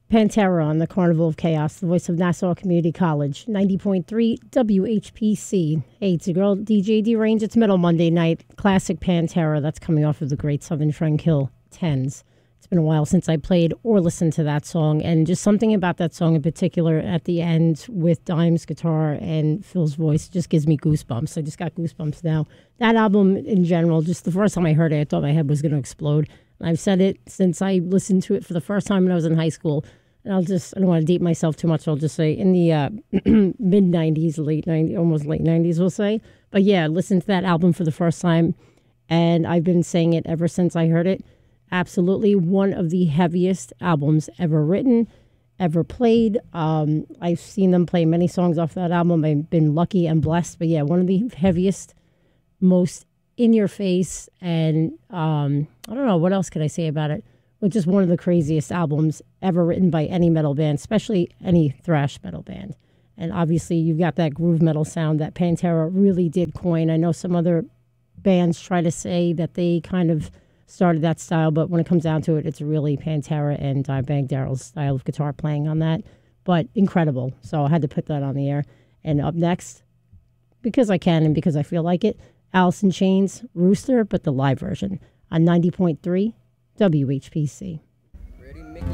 Pantera on the Carnival of Chaos, the voice of Nassau Community College, 90.3 WHPC. Hey, it's your girl, DJ Derange. It's Metal Monday night. Classic Pantera. That's coming off of the Great Southern Trendkill 10s. It's been a while since I played or listened to that song, and just something about that song in particular at the end with Dime's guitar and Phil's voice just gives me goosebumps. I just got goosebumps now. That album in general, just the first time I heard it, I thought my head was going to explode. I've said it since I listened to it for the first time when I was in high school. And I don't want to date myself too much. I'll just say in the mid-90s, late 90s, almost late 90s, we'll say. But yeah, listen to that album for the first time. And I've been saying it ever since I heard it. Absolutely one of the heaviest albums ever written, ever played. I've seen them play many songs off that album. I've been lucky and blessed. But yeah, one of the heaviest, most in your face, and I don't know what else could I say about it. Well, just one of the craziest albums ever written by any metal band, especially any thrash metal band. And obviously, you've got that groove metal sound that Pantera really did coin. I know some other bands try to say that they kind of started that style, but when it comes down to it, it's really Pantera and Dimebag Darrell's style of guitar playing on that. But incredible. So I had to put that on the air. And up next, because I can and because I feel like it, Alice in Chains, Rooster, but the live version on 90.3 WHPC.